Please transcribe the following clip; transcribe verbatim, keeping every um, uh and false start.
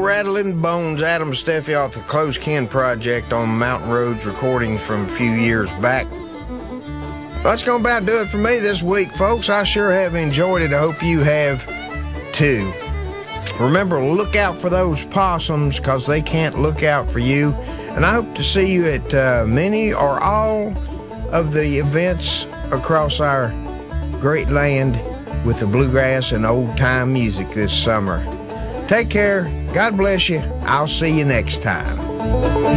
Rattling Bones, Adam Steffi off the Close Kin Project on Mountain Roads recording from a few years back. Well, that's going to about do it for me this week, folks. I sure have enjoyed it. I hope you have, too. Remember, look out for those possums because they can't look out for you. And I hope to see you at uh, many or all of the events across our great land with the bluegrass and old-time music this summer. Take care. God bless you. I'll see you next time.